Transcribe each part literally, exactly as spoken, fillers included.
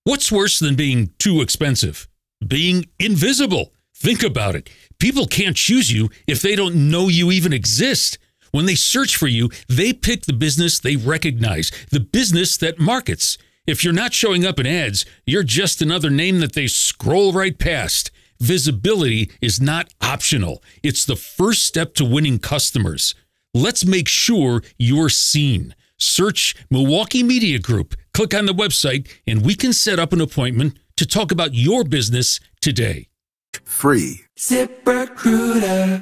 What's worse than being too expensive? Being invisible. Think about it. People can't choose you if they don't know you even exist. When they search for you, they pick the business they recognize, the business that markets. If you're not showing up in ads, you're just another name that they scroll right past. Visibility is not optional. It's the first step to winning customers. Let's make sure you're seen. Search Milwaukee Media Group. Click on the website, and we can set up an appointment to talk about your business today. Free. ZipRecruiter.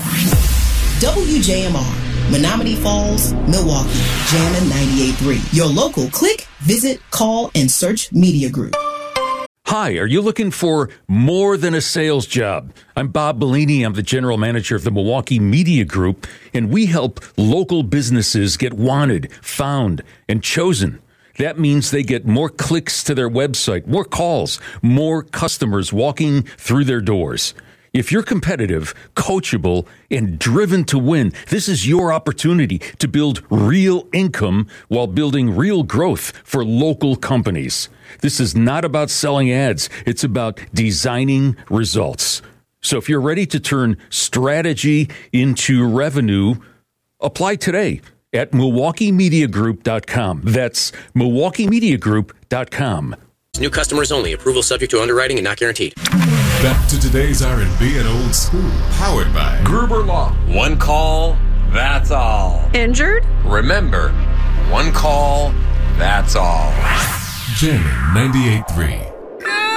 W J M R, Menominee Falls, Milwaukee, Jammin' ninety-eight point three. Your local click, visit, call, and search media group. Hi, are you looking for more than a sales job? I'm Bob Bellini. I'm the general manager of the Milwaukee Media Group, and we help local businesses get wanted, found, and chosen. That means they get more clicks to their website, more calls, more customers walking through their doors. If you're competitive, coachable, and driven to win, this is your opportunity to build real income while building real growth for local companies. This is not about selling ads. It's about designing results. So if you're ready to turn strategy into revenue, apply today at Milwaukee Media Group dot com. That's Milwaukee Media Group dot com. New customers only. Approval subject to underwriting and not guaranteed. Back to today's R and B and old school. Powered by Gruber Law. One call, that's all. Injured? Remember, one call, that's all. Jammin' ninety-eight point three.